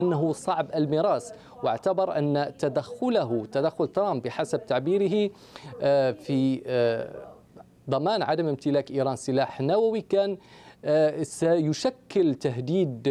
أنه صعب المراس، واعتبر أن تدخل ترامب بحسب تعبيره في ضمان عدم امتلاك إيران سلاح نووي كان سيشكل تهديد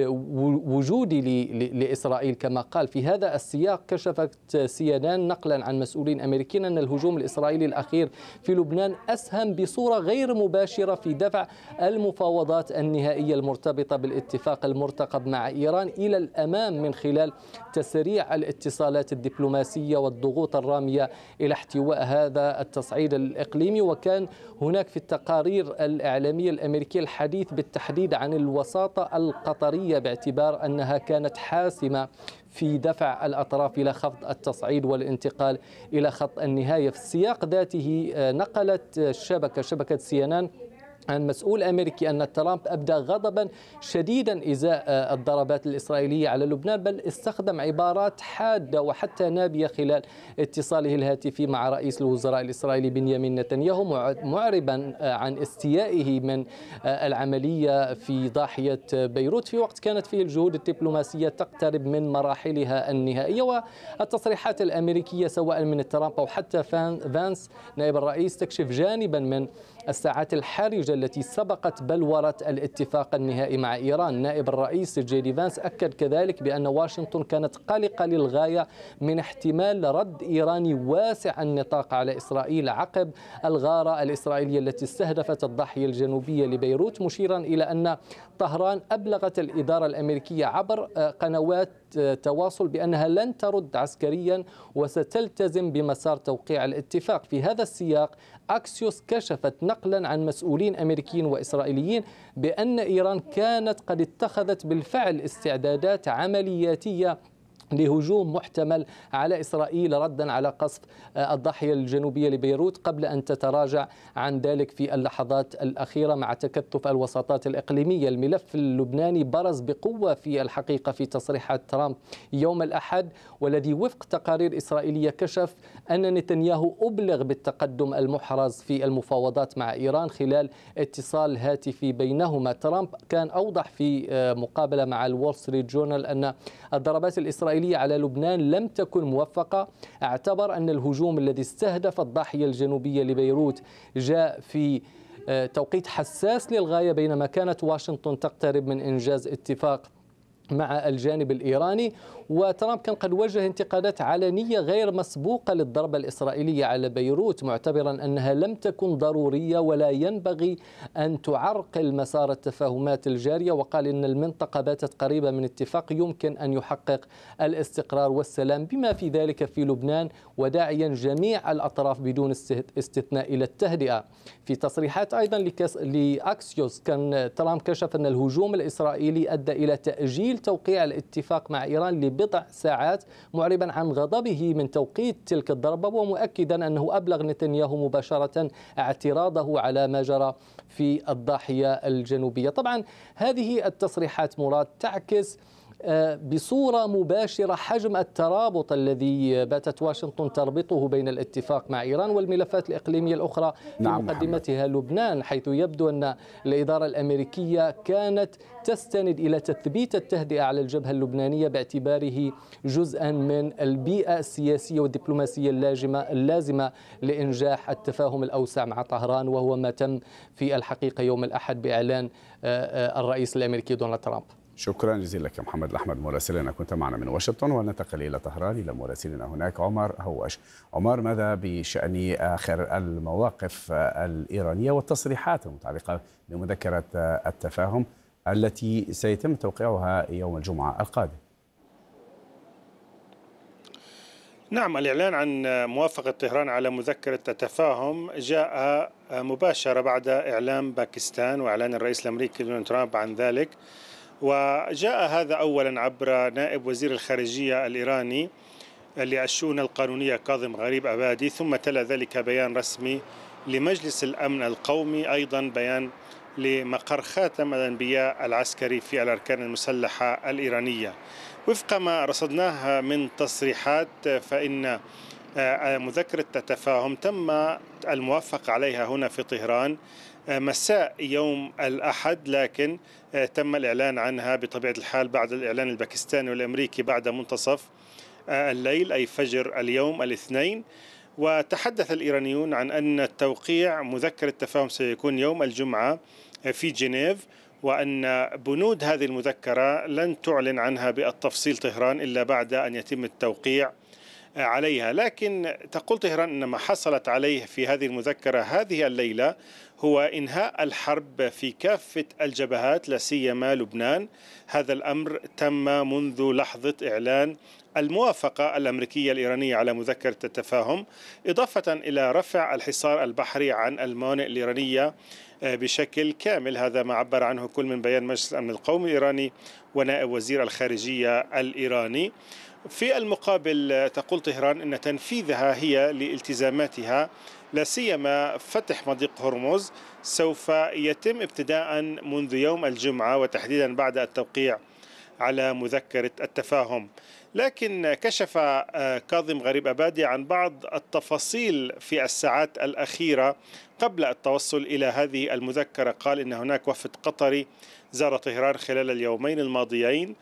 وجودي لإسرائيل كما قال. في هذا السياق كشفت CNN نقلا عن مسؤولين أمريكيين أن الهجوم الإسرائيلي الأخير في لبنان أسهم بصورة غير مباشرة في دفع المفاوضات النهائية المرتبطة بالاتفاق المرتقب مع إيران إلى الأمام من خلال تسريع الاتصالات الدبلوماسية والضغوط الرامية إلى احتواء هذا التصعيد الإقليمي. وكان هناك في التقارير الإعلامية الأمريكية الحديث بالتحديد عن الوساطة القطرية باعتبار أنها كانت حاسمة في دفع الأطراف إلى خفض التصعيد والانتقال إلى خط النهاية. في السياق ذاته نقلت شبكة CNN عن مسؤول أمريكي أن ترامب أبدى غضبا شديدا إزاء الضربات الإسرائيلية على لبنان، بل استخدم عبارات حادة وحتى نابية خلال اتصاله الهاتفي مع رئيس الوزراء الإسرائيلي بنيامين نتنياهو، معربا عن استيائه من العملية في ضاحية بيروت في وقت كانت فيه الجهود الدبلوماسية تقترب من مراحلها النهائية. والتصريحات الأمريكية سواء من ترامب أو حتى فانس نائب الرئيس تكشف جانبا من الساعات الحرجة التي سبقت بلورة الاتفاق النهائي مع إيران. نائب الرئيس جيدي فانس أكد كذلك بأن واشنطن كانت قلقة للغاية من احتمال رد إيراني واسع النطاق على إسرائيل عقب الغارة الإسرائيلية التي استهدفت الضاحية الجنوبية لبيروت، مشيرا إلى أن طهران أبلغت الإدارة الأمريكية عبر قنوات تواصل بأنها لن ترد عسكريا وستلتزم بمسار توقيع الاتفاق. في هذا السياق أكسيوس كشفت نقلا عن مسؤولين أمريكيين وإسرائيليين بأن إيران كانت قد اتخذت بالفعل استعدادات عملياتية لهجوم محتمل على إسرائيل ردا على قصف الضاحية الجنوبية لبيروت قبل أن تتراجع عن ذلك في اللحظات الأخيرة مع تكتف الوساطات الإقليمية. الملف اللبناني برز بقوة في الحقيقة في تصريحات ترامب يوم الأحد، والذي وفق تقارير إسرائيلية كشف أن نتنياهو أبلغ بالتقدم المحرز في المفاوضات مع إيران خلال اتصال هاتفي بينهما. ترامب كان أوضح في مقابلة مع الول ستريت جورنال أن الضربات الإسرائيلية على لبنان لم تكن موفقة. اعتبر أن الهجوم الذي استهدف الضاحية الجنوبية لبيروت جاء في توقيت حساس للغاية بينما كانت واشنطن تقترب من إنجاز اتفاق مع الجانب الإيراني. وترامب كان قد وجه انتقادات علنية غير مسبوقة للضربة الإسرائيلية على بيروت، معتبرا أنها لم تكن ضرورية ولا ينبغي أن تعرقل مسار التفاهمات الجارية، وقال إن المنطقة باتت قريبة من اتفاق يمكن أن يحقق الاستقرار والسلام بما في ذلك في لبنان، وداعيا جميع الأطراف بدون استثناء إلى التهدئة. في تصريحات أيضا لأكسيوس كان ترامب كشف أن الهجوم الإسرائيلي أدى إلى تأجيل توقيع الاتفاق مع إيران لبضع ساعات، معربا عن غضبه من توقيت تلك الضربة ومؤكدا أنه أبلغ نتنياهو مباشرة اعتراضه على ما جرى في الضاحية الجنوبية. طبعا هذه التصريحات مراد تعكس بصورة مباشرة حجم الترابط الذي باتت واشنطن تربطه بين الاتفاق مع إيران والملفات الإقليمية الأخرى في مقدمتها لبنان، حيث يبدو أن الإدارة الأمريكية كانت تستند إلى تثبيت التهدئة على الجبهة اللبنانية باعتباره جزءا من البيئة السياسية والدبلوماسية اللازمة لإنجاح التفاهم الأوسع مع طهران، وهو ما تم في الحقيقة يوم الأحد بإعلان الرئيس الأمريكي دونالد ترامب. شكرا جزيلا لك محمد الأحمد مراسلنا كنت معنا من واشنطن. وننتقل إلى طهران إلى مراسلنا هناك عمر هواش. عمر، ماذا بشأن آخر المواقف الإيرانية والتصريحات المتعلقة بمذكرة التفاهم التي سيتم توقيعها يوم الجمعة القادم؟ نعم، الإعلان عن موافقة طهران على مذكرة التفاهم جاء مباشرة بعد إعلان باكستان وإعلان الرئيس الأمريكي دونالد ترامب عن ذلك، وجاء هذا أولا عبر نائب وزير الخارجية الإيراني للشؤون القانونية كاظم غريب أبادي، ثم تلا ذلك بيان رسمي لمجلس الأمن القومي، أيضا بيان لمقر خاتم الأنبياء العسكري في الأركان المسلحة الإيرانية. وفق ما رصدناه من تصريحات فإن مذكرة التفاهم تم الموافقة عليها هنا في طهران مساء يوم الأحد، لكن تم الإعلان عنها بطبيعة الحال بعد الإعلان الباكستاني والأمريكي بعد منتصف الليل أي فجر اليوم الاثنين. وتحدث الإيرانيون عن أن توقيع مذكرة تفاهم سيكون يوم الجمعة في جنيف، وأن بنود هذه المذكرة لن تعلن عنها بالتفصيل طهران إلا بعد أن يتم التوقيع عليها. لكن تقول طهران أن ما حصلت عليه في هذه المذكرة هذه الليلة هو إنهاء الحرب في كافة الجبهات لا سيما لبنان. هذا الأمر تم منذ لحظة إعلان الموافقة الأمريكية الإيرانية على مذكرة التفاهم، إضافة إلى رفع الحصار البحري عن الموانئ الإيرانية بشكل كامل. هذا ما عبر عنه كل من بيان مجلس الأمن القومي الإيراني ونائب وزير الخارجية الإيراني. في المقابل تقول طهران أن تنفيذها هي لالتزاماتها لا سيما فتح مضيق هرمز سوف يتم ابتداء منذ يوم الجمعة، وتحديدا بعد التوقيع على مذكرة التفاهم. لكن كشف كاظم غريب أبادي عن بعض التفاصيل في الساعات الأخيرة قبل التوصل إلى هذه المذكرة. قال إن هناك وفد قطري زار طهران خلال اليومين الماضيين،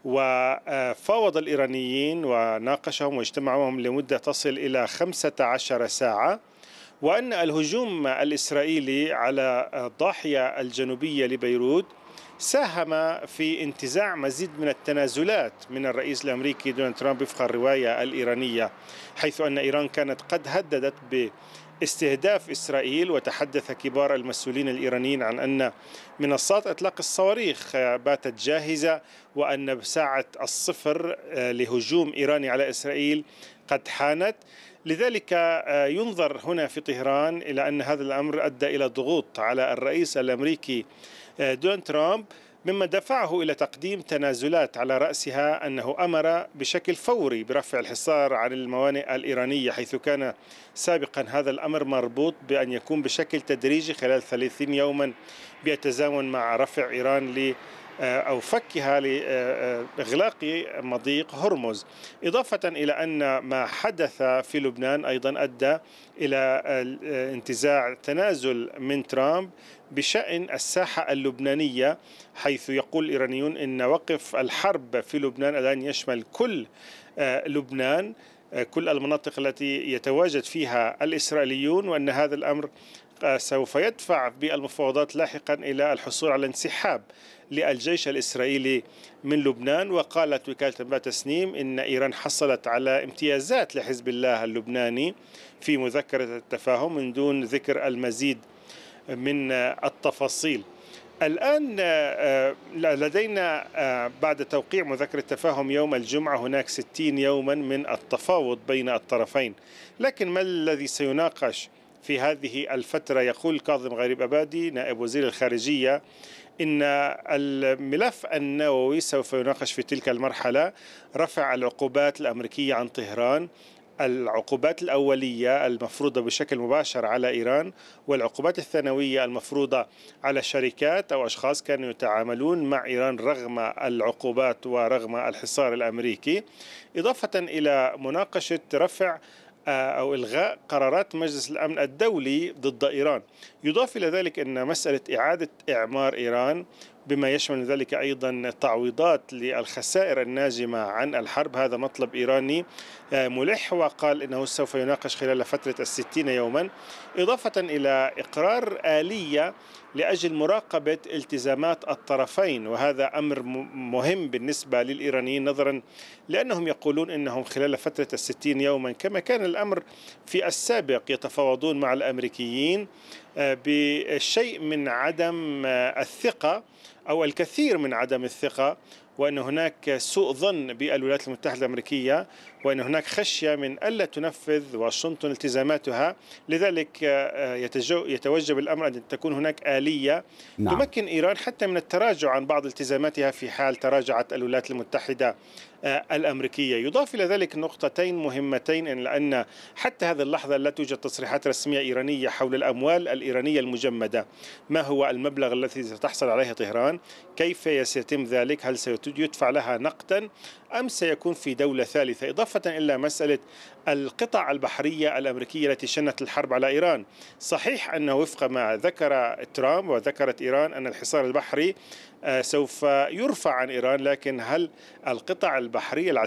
وفاوض الإيرانيين وناقشهم واجتمعهم لمدة تصل إلى 15 ساعة، وأن الهجوم الإسرائيلي على الضاحية الجنوبية لبيروت ساهم في انتزاع مزيد من التنازلات من الرئيس الأمريكي دونالد ترامب وفق الرواية الإيرانية، حيث أن إيران كانت قد هددت باستهداف إسرائيل. وتحدث كبار المسؤولين الإيرانيين عن أن منصات إطلاق الصواريخ باتت جاهزة، وأن ساعة الصفر لهجوم إيراني على إسرائيل قد حانت. لذلك ينظر هنا في طهران إلى أن هذا الأمر أدى إلى ضغوط على الرئيس الأمريكي دونالد ترامب، مما دفعه إلى تقديم تنازلات على رأسها أنه أمر بشكل فوري برفع الحصار عن الموانئ الإيرانية، حيث كان سابقا هذا الأمر مربوط بأن يكون بشكل تدريجي خلال 30 يوما بيتزامن مع رفع إيران أو فكها لإغلاق مضيق هرمز. إضافة إلى أن ما حدث في لبنان أيضا أدى إلى انتزاع تنازل من ترامب بشأن الساحة اللبنانية، حيث يقول الإيرانيون إن وقف الحرب في لبنان الآن يشمل كل لبنان، كل المناطق التي يتواجد فيها الإسرائيليون، وأن هذا الأمر سوف يدفع بالمفاوضات لاحقا إلى الحصول على انسحاب للجيش الإسرائيلي من لبنان. وقالت وكالة أنباء تسنيم إن إيران حصلت على امتيازات لحزب الله اللبناني في مذكرة التفاهم من دون ذكر المزيد من التفاصيل. الآن لدينا بعد توقيع مذكرة التفاهم يوم الجمعة هناك 60 يوما من التفاوض بين الطرفين، لكن ما الذي سيناقش في هذه الفترة؟ يقول كاظم غريب أبادي نائب وزير الخارجية إن الملف النووي سوف يناقش في تلك المرحلة، رفع العقوبات الأمريكية عن طهران، العقوبات الأولية المفروضة بشكل مباشر على إيران، والعقوبات الثانوية المفروضة على شركات أو أشخاص كانوا يتعاملون مع إيران رغم العقوبات ورغم الحصار الأمريكي، إضافة إلى مناقشة رفع أو إلغاء قرارات مجلس الأمن الدولي ضد إيران. يضاف إلى ذلك أن مسألة إعادة إعمار إيران بما يشمل ذلك أيضا تعويضات للخسائر الناجمة عن الحرب، هذا مطلب إيراني ملح، وقال إنه سوف يناقش خلال فترة 60 يوما، إضافة إلى إقرار آلية لأجل مراقبة التزامات الطرفين. وهذا أمر مهم بالنسبة للإيرانيين، نظرا لأنهم يقولون إنهم خلال فترة 60 يوما كما كان الأمر في السابق يتفاوضون مع الأمريكيين بشيء من عدم الثقة أو الكثير من عدم الثقة، وأن هناك سوء ظن بالولايات المتحدة الأمريكية، وأن هناك خشية من ألا تنفذ واشنطن التزاماتها. لذلك يتوجب الأمر أن تكون هناك آلية تمكن إيران حتى من التراجع عن بعض التزاماتها في حال تراجعت الولايات المتحدة الأمريكية. يضاف إلى ذلك نقطتين مهمتين، لأن حتى هذه اللحظة لا توجد تصريحات رسمية إيرانية حول الأموال الإيرانية المجمدة. ما هو المبلغ الذي ستحصل عليه طهران؟ كيف سيتم ذلك؟ هل سيدفع لها نقدا أم سيكون في دولة ثالثة، إضافة إلى مسألة القطع البحرية الأمريكية التي شنت الحرب على إيران. صحيح أنه وفق ما ذكر ترامب وذكرت إيران أن الحصار البحري سوف يرفع عن إيران، لكن هل القطع البحرية العسكرية